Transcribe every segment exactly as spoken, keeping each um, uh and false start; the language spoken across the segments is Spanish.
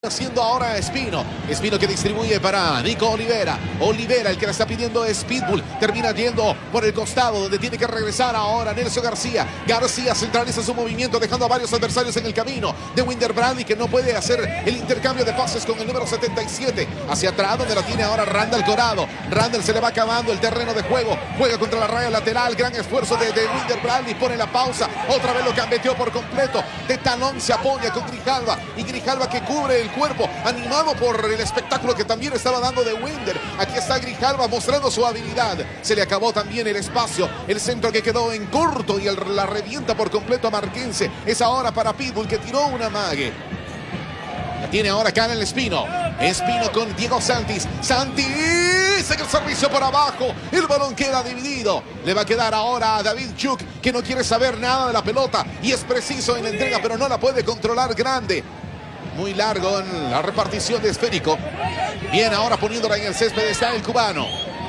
Haciendo ahora Espino, Espino que distribuye para Nico Olivera, Olivera el que le está pidiendo es Pitbull, termina yendo por el costado donde tiene que regresar ahora Nelson García, García centraliza su movimiento dejando a varios adversarios en el camino de Winder Bradley que no puede hacer el intercambio de pases con el número setenta y siete, hacia atrás donde la tiene ahora Randall Corado, Randall se le va acabando el terreno de juego, juega contra la raya lateral, gran esfuerzo de, de Winder Bradley, pone la pausa, otra vez lo cambeteó por completo, de talón se apoya con Grijalva y Grijalva que cubre el cuerpo, animado por el espectáculo que también estaba dando de Winder. Aquí está Grijalva mostrando su habilidad. Se le acabó también el espacio. El centro que quedó en corto y el, la revienta por completo a Marquense. Es ahora para Pitbull que tiró una mague. La tiene ahora Canel Espino. Espino con Diego Santis. Santis saca el servicio por abajo. El balón queda dividido. Le va a quedar ahora a David Chuk, que no quiere saber nada de la pelota. Y es preciso en la entrega, pero no la puede controlar. Grande. Muy largo en la repartición de esférico. Bien, ahora poniéndola en el césped está el cubano.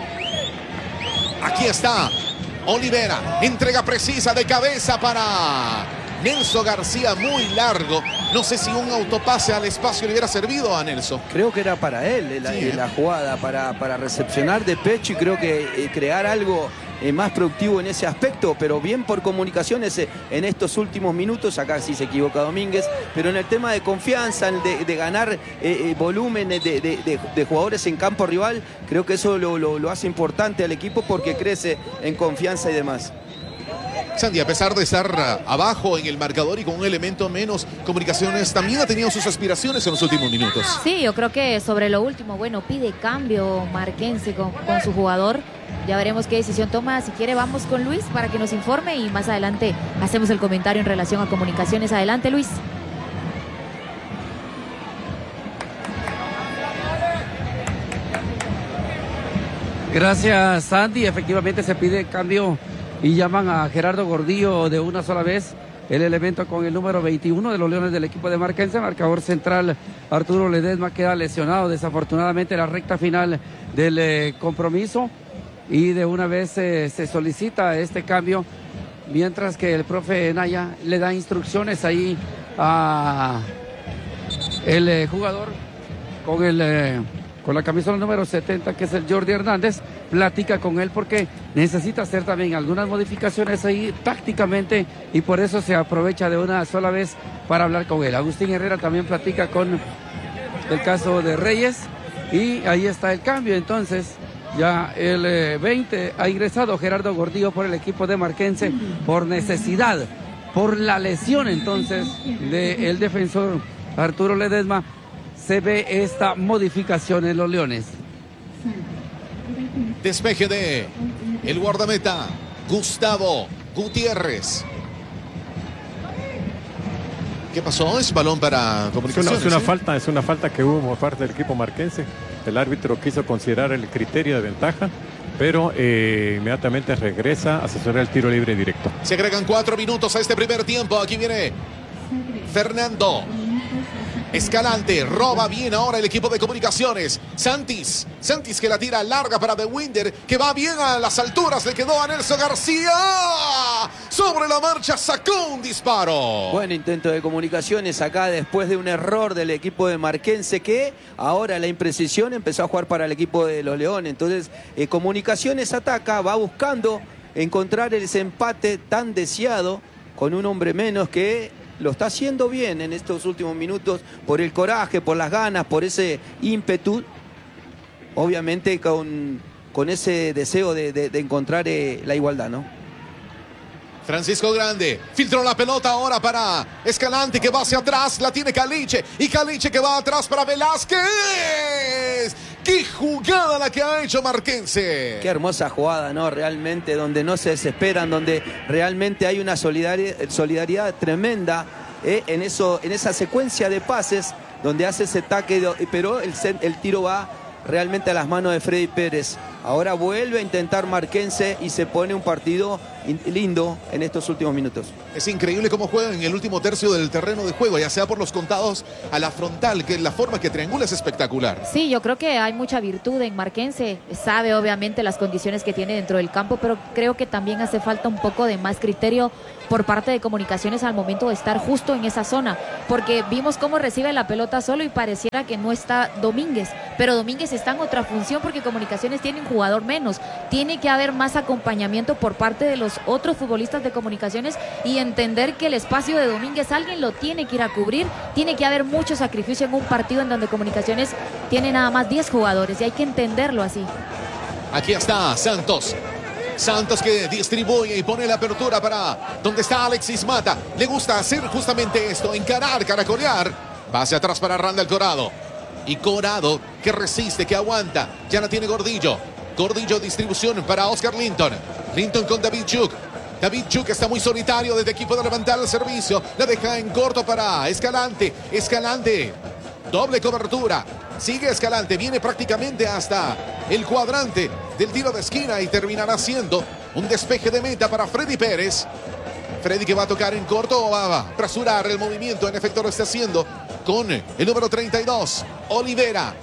Aquí está Olivera. Entrega precisa de cabeza para Nelson García. Muy largo. No sé si un autopase al espacio le hubiera servido a Nelson. Creo que era para él la, sí, la jugada, para, para recepcionar de pecho y creo que eh, crear algo Eh, más productivo en ese aspecto, pero bien por comunicaciones eh, en estos últimos minutos. Acá sí se equivoca Domínguez, pero en el tema de confianza, de, de ganar eh, eh, volumen de, de, de, de jugadores en campo rival, creo que eso lo, lo, lo hace importante al equipo porque crece en confianza y demás. Sandy, a pesar de estar abajo en el marcador y con un elemento menos, Comunicaciones también ha tenido sus aspiraciones en los últimos minutos. Sí, yo creo que sobre lo último, bueno, pide cambio Marquense con, con su jugador. Ya veremos qué decisión toma. Si quiere, vamos con Luis para que nos informe y más adelante hacemos el comentario en relación a Comunicaciones. Adelante, Luis. Gracias, Sandy. Efectivamente se pide cambio y llaman a Gerardo Gordillo de una sola vez. El elemento con el número veintiuno de los Leones del equipo de Marquense. Marcador central Arturo Ledesma queda lesionado desafortunadamente en la recta final del eh, compromiso. Y de una vez eh, se solicita este cambio, mientras que el profe Naya le da instrucciones ahí a el eh, jugador con el eh, con la camisola número setenta, que es el Jordi Hernández. Platica con él porque necesita hacer también algunas modificaciones ahí tácticamente y por eso se aprovecha de una sola vez para hablar con él. Agustín Herrera también platica con el caso de Reyes y ahí está el cambio. Entonces ya el eh, veinte ha ingresado Gerardo Gordillo por el equipo de Marquense por necesidad, por la lesión entonces del defensor Arturo Ledesma. Se ve esta modificación en los Leones. Despeje de el guardameta Gustavo Gutiérrez. ¿Qué pasó? Es balón para Comunicaciones. Es una, es una ¿sí? falta, es una falta que hubo por parte del equipo marquense. El árbitro quiso considerar el criterio de ventaja, pero eh, inmediatamente regresa a asesorar el tiro libre directo. Se agregan cuatro minutos a este primer tiempo. Aquí viene Fernando Escalante, roba bien ahora el equipo de Comunicaciones. Santis, Santis que la tira larga para De Winder, que va bien a las alturas, le quedó a Nelson García. Sobre la marcha sacó un disparo. Buen intento de Comunicaciones acá después de un error del equipo de Marquense, que ahora la imprecisión empezó a jugar para el equipo de los Leones. Entonces eh, Comunicaciones ataca, va buscando encontrar ese empate tan deseado con un hombre menos que lo está haciendo bien en estos últimos minutos por el coraje, por las ganas, por ese ímpetu, obviamente con, con ese deseo de, de, de encontrar eh, la igualdad, ¿no? Francisco Grande filtró la pelota ahora para Escalante, que va hacia atrás, la tiene Caliche y Caliche que va atrás para Velázquez. ¡Qué jugada la que ha hecho Marquense! Qué hermosa jugada, ¿no? Realmente, donde no se desesperan, donde realmente hay una solidaridad, solidaridad tremenda ¿eh? en, eso, en esa secuencia de pases, donde hace ese taque, pero el, el tiro va realmente a las manos de Freddy Pérez. Ahora vuelve a intentar Marquense y se pone un partido lindo en estos últimos minutos. Es increíble cómo juegan en el último tercio del terreno de juego, ya sea por los contados a la frontal, que la forma que triangula es espectacular. Sí, yo creo que hay mucha virtud en Marquense. Sabe obviamente las condiciones que tiene dentro del campo, pero creo que también hace falta un poco de más criterio por parte de Comunicaciones al momento de estar justo en esa zona, porque vimos cómo recibe la pelota solo y pareciera que no está Domínguez, pero Domínguez está en otra función porque Comunicaciones tiene un jugador menos. Tiene que haber más acompañamiento por parte de los otros futbolistas de Comunicaciones y entender que el espacio de Domínguez alguien lo tiene que ir a cubrir. Tiene que haber mucho sacrificio en un partido en donde Comunicaciones tiene nada más diez jugadores y hay que entenderlo así. Aquí está Santos. Santos que distribuye y pone la apertura para donde está Alexis Mata. Le gusta hacer justamente esto, encarar, caracolear. Va hacia atrás para Randall Corado. Y Corado que resiste, que aguanta. Ya la tiene Gordillo. Gordillo, distribución para Oscar Linton. Linton con David Chuk. David Chuk está muy solitario desde equipo de levantar el servicio. La deja en corto para Escalante. Escalante. Doble cobertura. Sigue Escalante. Viene prácticamente hasta el cuadrante del tiro de esquina y terminará siendo un despeje de meta para Freddy Pérez. Freddy que va a tocar en corto o va a apresurar el movimiento. En efecto lo está haciendo con el número treinta y dos. Olivera.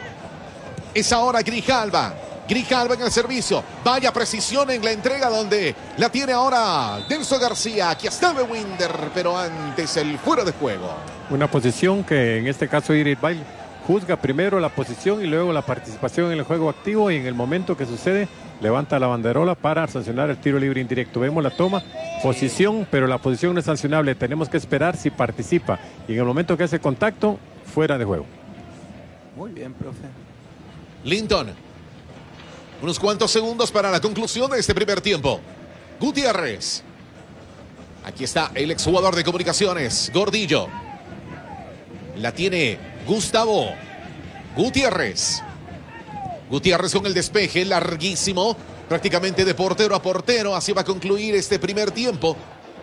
Es ahora Grijalva. Grijalva en el servicio. Vaya precisión en la entrega donde la tiene ahora Delso García. Aquí está Winder, pero antes el fuera de juego. Una posición que en este caso Iris Bail juzga primero la posición y luego la participación en el juego activo, y en el momento que sucede levanta la banderola para sancionar el tiro libre indirecto. Vemos la toma, posición, pero la posición no es sancionable. Tenemos que esperar si participa y en el momento que hace contacto, fuera de juego. Muy bien, profe. Linton. Unos cuantos segundos para la conclusión de este primer tiempo. Gutiérrez. Aquí está el exjugador de Comunicaciones, Gordillo. La tiene Gustavo Gutiérrez. Gutiérrez con el despeje larguísimo, prácticamente de portero a portero. Así va a concluir este primer tiempo,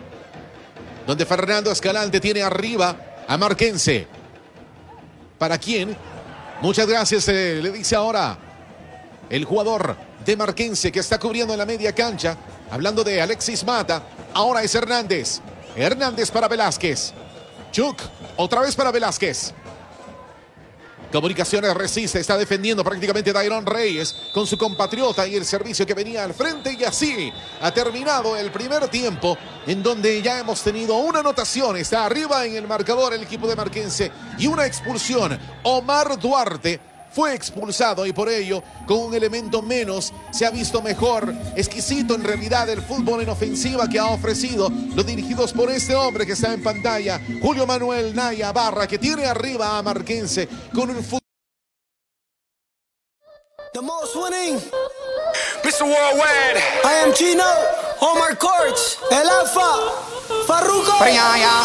donde Fernando Escalante tiene arriba a Marquense. ¿Para quién? Muchas gracias, eh, le dice ahora el jugador de Marquense que está cubriendo en la media cancha. Hablando de Alexis Mata, ahora es Hernández. Hernández para Velázquez. Chuk, otra vez para Velázquez. Comunicaciones resiste, está defendiendo prácticamente Dairon Reyes con su compatriota y el servicio que venía al frente, y así ha terminado el primer tiempo, en donde ya hemos tenido una anotación. Está arriba en el marcador el equipo de Marquense y una expulsión. Omar Duarte fue expulsado y por ello, con un elemento menos, se ha visto mejor. Exquisito en realidad el fútbol en ofensiva que ha ofrecido los dirigidos por este hombre que está en pantalla, Julio Manuel Naya Barra, que tiene arriba a Marquense con un fútbol. The most winning, mister Worldwide. I am Chino, Omar Courts, El Alfa, Farruko.